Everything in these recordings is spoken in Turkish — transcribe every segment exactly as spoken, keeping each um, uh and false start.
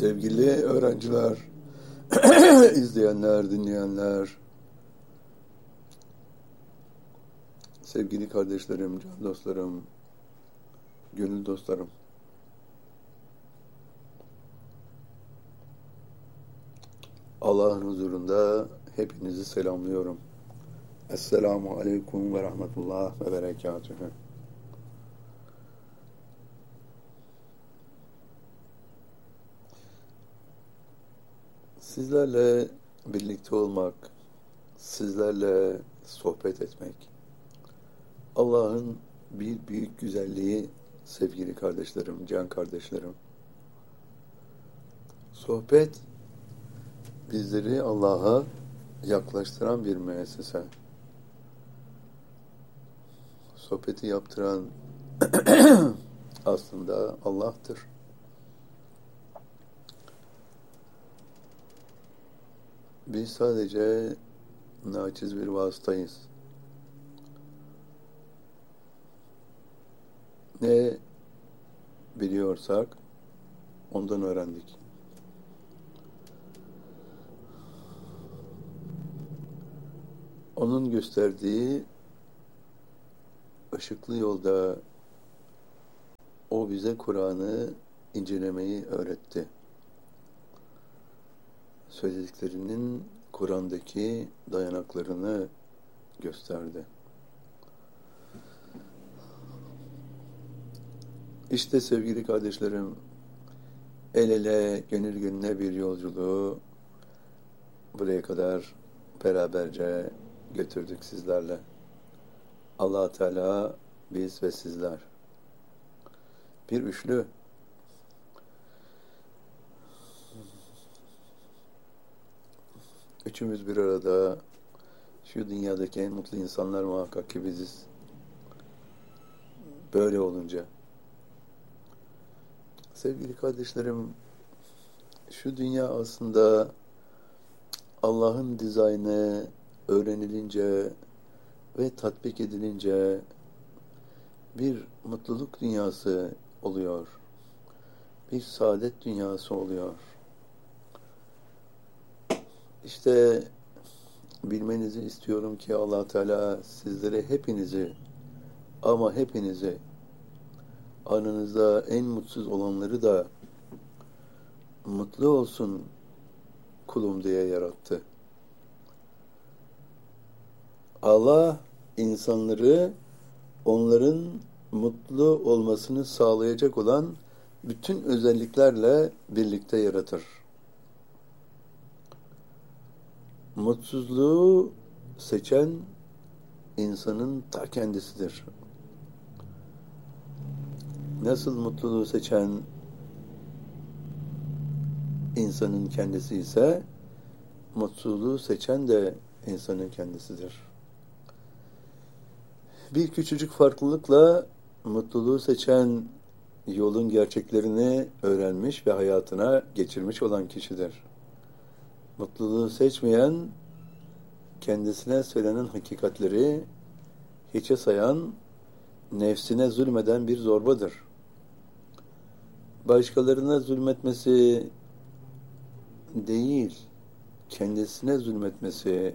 Sevgili öğrenciler, izleyenler, dinleyenler, sevgili kardeşlerim, can dostlarım, gönül dostlarım. Allah'ın huzurunda hepinizi selamlıyorum. Esselamu aleyküm ve rahmetullah ve berekatühü. Sizlerle birlikte olmak, sizlerle sohbet etmek, Allah'ın bir büyük güzelliği sevgili kardeşlerim, can kardeşlerim. Sohbet bizleri Allah'a yaklaştıran bir müessese. Sohbeti yaptıran aslında Allah'tır. Biz sadece naçiz bir vasıtayız. Ne biliyorsak ondan öğrendik. Onun gösterdiği ışıklı yolda o bize Kur'an'ı incelemeyi öğretti. Söylediklerinin Kur'an'daki dayanaklarını gösterdi. İşte sevgili kardeşlerim, el ele, gönül gönüle bir yolculuğu buraya kadar beraberce götürdük sizlerle. Allah Teala, biz ve sizler. Bir üçlü. Üçümüz bir arada, şu dünyadaki en mutlu insanlar muhakkak ki biziz. Böyle olunca. Sevgili kardeşlerim, şu dünya aslında Allah'ın dizaynı öğrenilince ve tatbik edilince bir mutluluk dünyası oluyor. Bir saadet dünyası oluyor. İşte bilmenizi istiyorum ki Allah Teala sizlere hepinizi ama hepinizi aranızda en mutsuz olanları da mutlu olsun kulum diye yarattı. Allah insanları onların mutlu olmasını sağlayacak olan bütün özelliklerle birlikte yaratır. Mutsuzluğu seçen insanın ta kendisidir. Nasıl mutluluğu seçen insanın kendisi ise mutsuzluğu seçen de insanın kendisidir. Bir küçücük farklılıkla mutluluğu seçen yolun gerçeklerini öğrenmiş ve hayatına geçirmiş olan kişidir. Mutluluğu seçmeyen, kendisine söylenen hakikatleri hiçe sayan, nefsine zulmeden bir zorbadır. Başkalarına zulmetmesi değil, kendisine zulmetmesi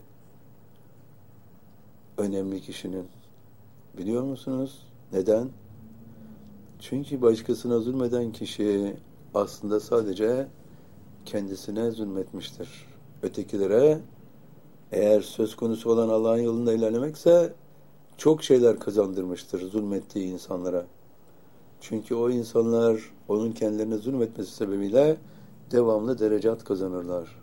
önemli kişinin. Biliyor musunuz? Neden? Çünkü başkasına zulmeden kişi aslında sadece kendisine zulmetmiştir. Ötekilere eğer söz konusu olan Allah'ın yolunda ilerlemekse çok şeyler kazandırmıştır zulmettiği insanlara. Çünkü o insanlar onun kendilerine zulmetmesi sebebiyle devamlı derecat kazanırlar.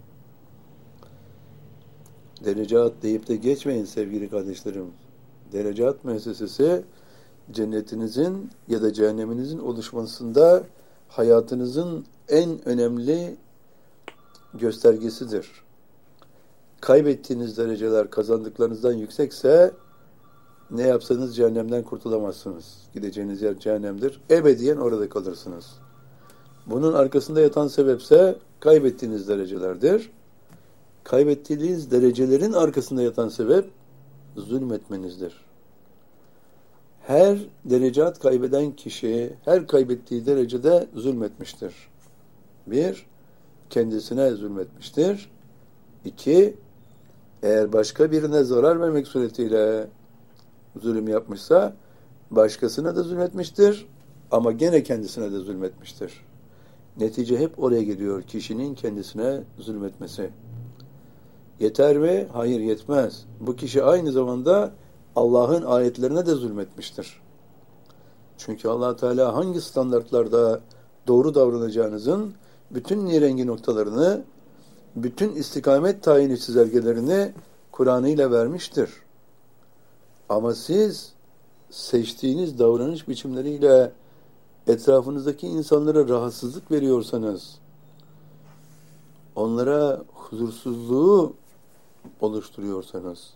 Derecat deyip de geçmeyin sevgili kardeşlerim. Derecat müessesesi cennetinizin ya da cehenneminizin oluşmasında hayatınızın en önemli göstergesidir. Kaybettiğiniz dereceler kazandıklarınızdan yüksekse ne yapsanız cehennemden kurtulamazsınız. Gideceğiniz yer cehennemdir. Ebediyen orada kalırsınız. Bunun arkasında yatan sebepse kaybettiğiniz derecelerdir. Kaybettiğiniz derecelerin arkasında yatan sebep zulmetmenizdir. Her derecat kaybeden kişi her kaybettiği derecede zulmetmiştir. Bir, kendisine zulmetmiştir. İki, eğer başka birine zarar vermek suretiyle zulüm yapmışsa başkasına da zulmetmiştir ama gene kendisine de zulmetmiştir. Netice hep oraya gidiyor, kişinin kendisine zulmetmesi. Yeter mi? Hayır, yetmez. Bu kişi aynı zamanda Allah'ın ayetlerine de zulmetmiştir. Çünkü Allah Teala hangi standartlarda doğru davranacağınızın bütün nirengi noktalarını, bütün istikamet tayini çizelgelerini Kur'an ile vermiştir. Ama siz seçtiğiniz davranış biçimleriyle etrafınızdaki insanlara rahatsızlık veriyorsanız, onlara huzursuzluğu oluşturuyorsanız,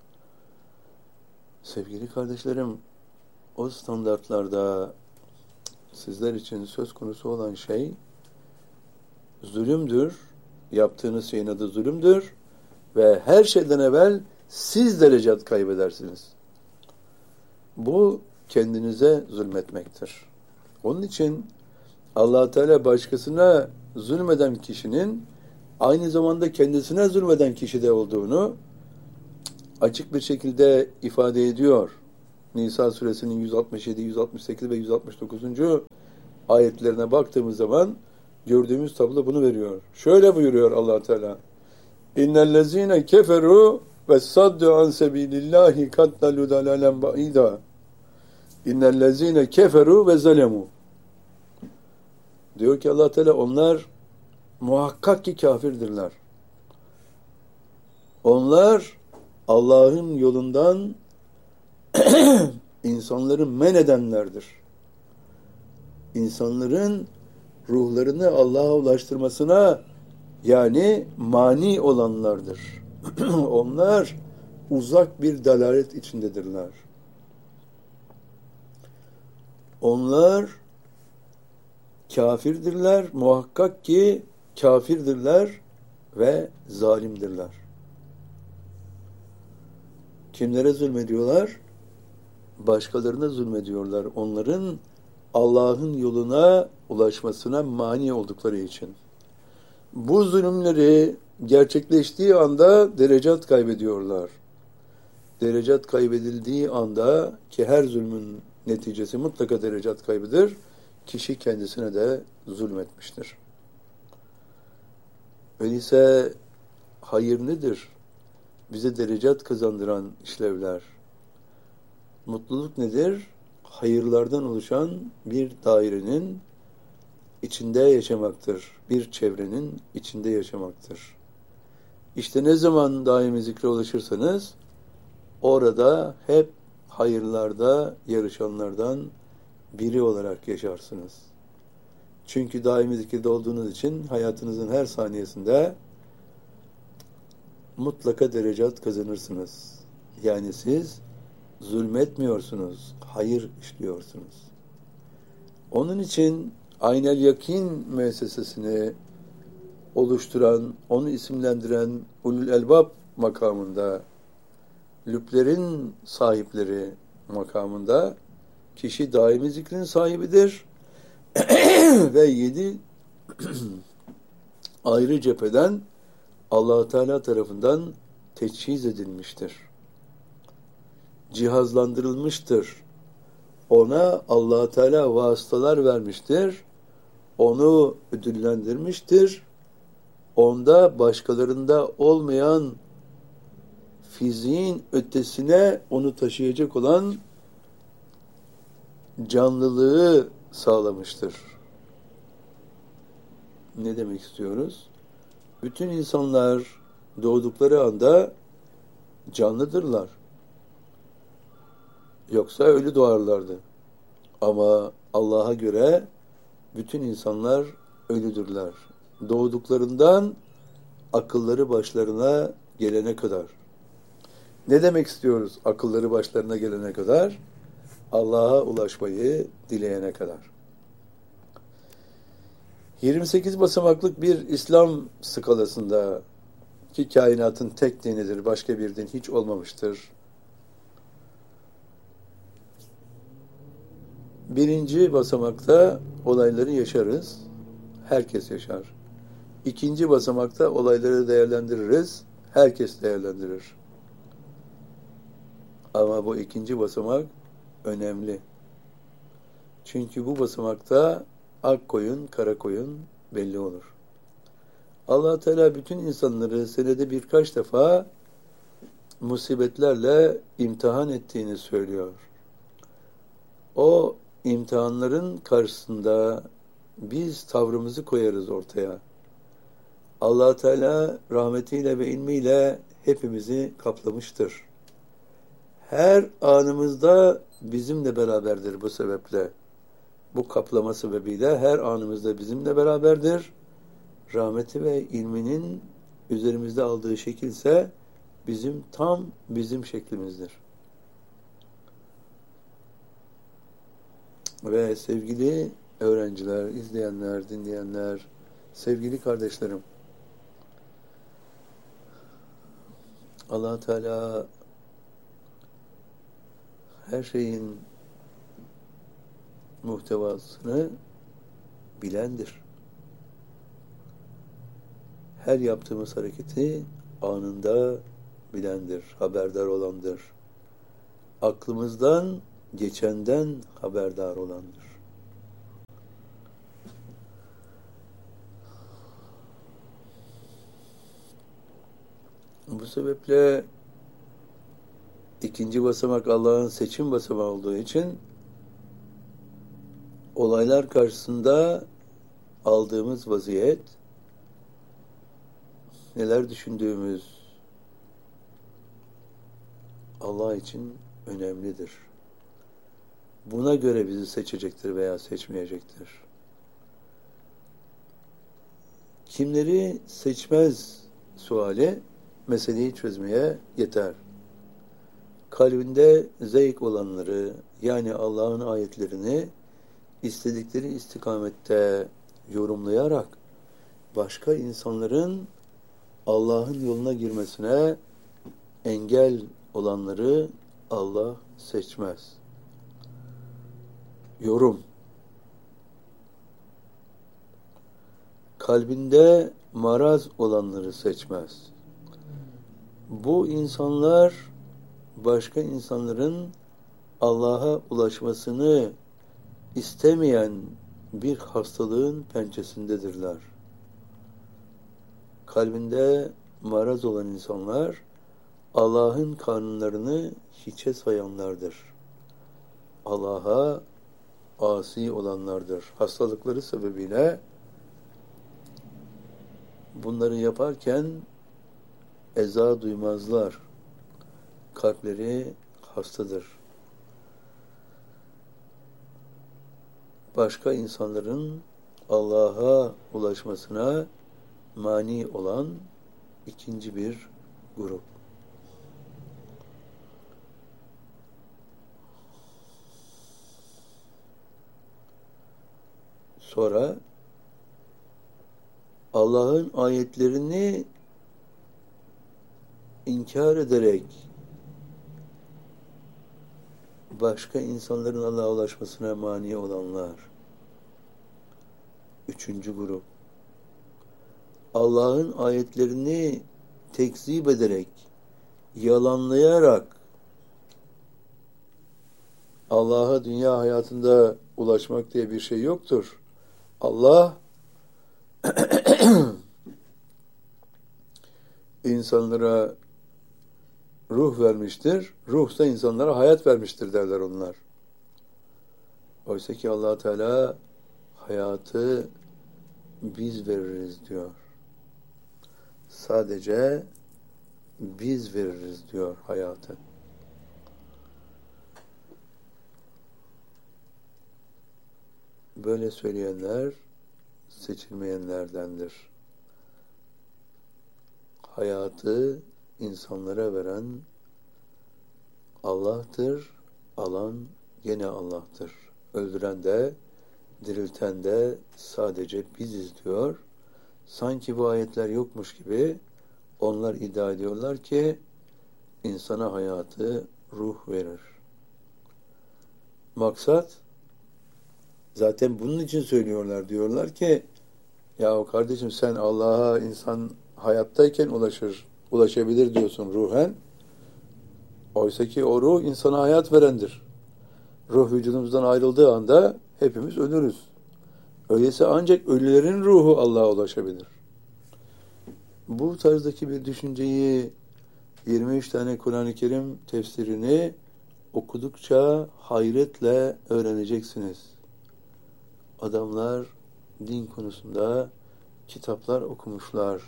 sevgili kardeşlerim, o standartlarda sizler için söz konusu olan şey zulümdür. Yaptığınız şeyin adı zulümdür ve her şeyden evvel siz derecat kaybedersiniz. Bu kendinize zulmetmektir. Onun için Allah Teala başkasına zulmeden kişinin aynı zamanda kendisine zulmeden kişide olduğunu açık bir şekilde ifade ediyor. Nisa suresinin yüz altmış yedi, yüz altmış sekiz ve yüz altmış dokuzuncu ayetlerine baktığımız zaman gördüğümüz tablo bunu veriyor. Şöyle buyuruyor Allah Teala: İnnellezîne keferû ve saddu an sebilillahi kattalu dalalen ba'ida. İnnellezîne keferû ve zalemû. Diyor ki Allah Teala, onlar muhakkak ki kafirdirler. Onlar Allah'ın yolundan insanları men edenlerdir. İnsanların ruhlarını Allah'a ulaştırmasına yani mani olanlardır. Onlar uzak bir dalalet içindedirler. Onlar kafirdirler, muhakkak ki kafirdirler ve zalimdirler. Kimlere zulmediyorlar? Başkalarına zulmediyorlar. Onların Allah'ın yoluna ulaşmasına mani oldukları için. Bu zulümleri gerçekleştiği anda derecat kaybediyorlar. Derecat kaybedildiği anda, ki her zulmün neticesi mutlaka derecat kaybıdır, kişi kendisine de zulmetmiştir. Öyleyse hayır nedir? Bize derecat kazandıran işlevler. Mutluluk nedir? Hayırlardan oluşan bir dairenin içinde yaşamaktır. Bir çevrenin içinde yaşamaktır. İşte ne zaman daimi zikre ulaşırsanız orada hep hayırlarda yarışanlardan biri olarak yaşarsınız. Çünkü daimi zikirde olduğunuz için hayatınızın her saniyesinde mutlaka derecat kazanırsınız. Yani siz zulmetmiyorsunuz, hayır işliyorsunuz. Onun için Aynel Yakin müessesesini oluşturan, onu isimlendiren Ulul Elbab makamında, lüblerin sahipleri makamında kişi daimi zikrin sahibidir ve yedi ayrı cepheden Allah Teala tarafından teçhiz edilmiştir. Cihazlandırılmıştır. Ona Allah Teala vasıtalar vermiştir. Onu ödüllendirmiştir. Onda başkalarında olmayan fiziğin ötesine onu taşıyacak olan canlılığı sağlamıştır. Ne demek istiyoruz? Bütün insanlar doğdukları anda canlıdırlar. Yoksa ölü doğarlardı. Ama Allah'a göre bütün insanlar ölüdürler. Doğduklarından akılları başlarına gelene kadar. Ne demek istiyoruz akılları başlarına gelene kadar? Allah'a ulaşmayı dileyene kadar. yirmi sekiz basamaklık bir İslam skalasında ki kainatın tek dinidir, başka bir din hiç olmamıştır. Birinci basamakta olayları yaşarız. Herkes yaşar. İkinci basamakta olayları değerlendiririz. Herkes değerlendirir. Ama bu ikinci basamak önemli. Çünkü bu basamakta ak koyun, kara koyun belli olur. Allah Teala bütün insanları senede birkaç defa musibetlerle imtihan ettiğini söylüyor. O imtihanların karşısında biz tavrımızı koyarız ortaya. Allah Teala rahmetiyle ve ilmiyle hepimizi kaplamıştır. Her anımızda bizimle beraberdir bu sebeple. Bu kaplama sebebiyle her anımızda bizimle beraberdir. Rahmeti ve ilminin üzerimizde aldığı şekilse bizim tam bizim şeklimizdir. Ve sevgili öğrenciler, izleyenler, dinleyenler, sevgili kardeşlerim, Allah Teala her şeyin muhtevasını bilendir. Her yaptığımız hareketi anında bilendir, haberdar olandır. Aklımızdan geçenden haberdar olandır. Bu sebeple ikinci basamak Allah'ın seçim basamağı olduğu için olaylar karşısında aldığımız vaziyet, neler düşündüğümüz Allah için önemlidir. Buna göre bizi seçecektir veya seçmeyecektir. Kimleri seçmez suali meseleyi çözmeye yeter. Kalbinde zevk olanları, yani Allah'ın ayetlerini istedikleri istikamette yorumlayarak başka insanların Allah'ın yoluna girmesine engel olanları Allah seçmez. Yorum. Kalbinde maraz olanları seçmez. Bu insanlar başka insanların Allah'a ulaşmasını istemeyen bir hastalığın pençesindedirler. Kalbinde maraz olan insanlar Allah'ın kanunlarını hiçe sayanlardır. Allah'a asi olanlardır. Hastalıkları sebebiyle bunları yaparken eza duymazlar. Kalpleri hastadır. Başka insanların Allah'a ulaşmasına mani olan ikinci bir grup. Sonra Allah'ın ayetlerini inkar ederek başka insanların Allah'a ulaşmasına mani olanlar. Üçüncü grup. Allah'ın ayetlerini tekzip ederek, yalanlayarak Allah'a dünya hayatında ulaşmak diye bir şey yoktur. Allah insanlara ruh vermiştir. Ruh da insanlara hayat vermiştir derler onlar. Oysa ki Allah Teala hayatı biz veririz diyor. Sadece biz veririz diyor hayatı. Böyle söyleyenler seçilmeyenlerdendir. Hayatı insanlara veren Allah'tır, alan gene Allah'tır. Öldüren de, dirilten de sadece biziz diyor. Sanki bu ayetler yokmuş gibi onlar iddia ediyorlar ki insana hayatı ruh verir. Maksat zaten bunun için söylüyorlar. Diyorlar ki Ya kardeşim sen Allah'a insan hayattayken ulaşır, ulaşabilir diyorsun ruhen. Oysa ki o ruh insana hayat verendir. Ruh vücudumuzdan ayrıldığı anda hepimiz ölürüz. Öyleyse ancak ölülerin ruhu Allah'a ulaşabilir. Bu tarzdaki bir düşünceyi yirmi üç tane Kur'an-ı Kerim tefsirini okudukça hayretle öğreneceksiniz. Adamlar din konusunda kitaplar okumuşlar.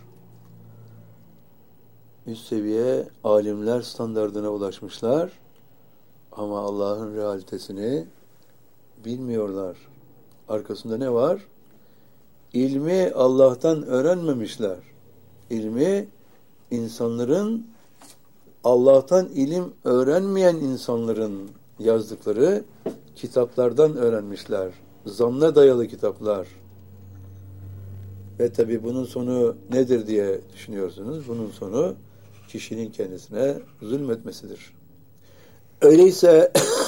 Üst seviye alimler standardına ulaşmışlar. Ama Allah'ın realitesini bilmiyorlar. Arkasında ne var? İlmi Allah'tan öğrenmemişler. İlmi insanların, Allah'tan ilim öğrenmeyen insanların yazdıkları kitaplardan öğrenmişler. Zanna dayalı kitaplar. Ve tabi bunun sonu nedir diye düşünüyorsunuz. Bunun sonu kişinin kendisine zulmetmesidir. Öyleyse